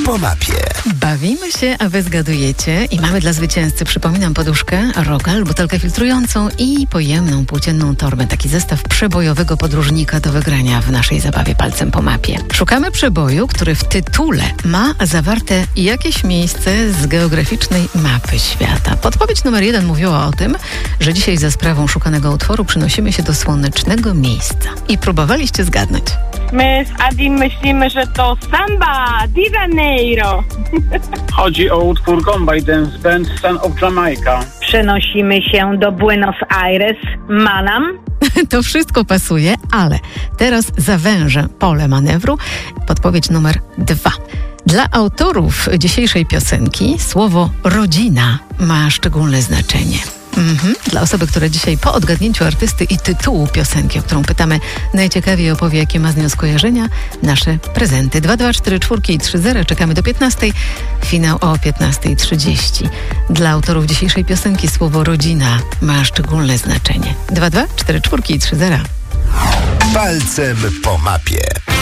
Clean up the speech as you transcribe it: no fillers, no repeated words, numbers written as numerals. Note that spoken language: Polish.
po mapie. Bawimy się, a wy zgadujecie i mamy dla zwycięzcy, przypominam, poduszkę, rogal, butelkę filtrującą i pojemną płócienną torbę. Taki zestaw przebojowego podróżnika do wygrania w naszej zabawie Palcem po mapie. Szukamy przeboju, który w tytule ma zawarte jakieś miejsce z geograficznej mapy świata. Podpowiedź numer 1 mówiła o tym, że dzisiaj za sprawą szukanego utworu przynosimy się do słonecznego miejsca. I próbowaliście zgadnąć. My z Adim myślimy, że to Samba di Janeiro. Chodzi o utwór Gombay Dance Band Son of Jamaica. Przenosimy się do Buenos Aires, Manam. To wszystko pasuje, ale teraz zawężę pole manewru. Podpowiedź numer 2. Dla autorów dzisiejszej piosenki słowo rodzina ma szczególne znaczenie. Dla osoby, która dzisiaj po odgadnięciu artysty i tytułu piosenki, o którą pytamy, najciekawiej opowie, jakie ma z nią skojarzenia, nasze prezenty. 224 i 30. Czekamy do 15. Finał o 15:30. Dla autorów dzisiejszej piosenki słowo rodzina ma szczególne znaczenie. 224 i 30. Palcem po mapie.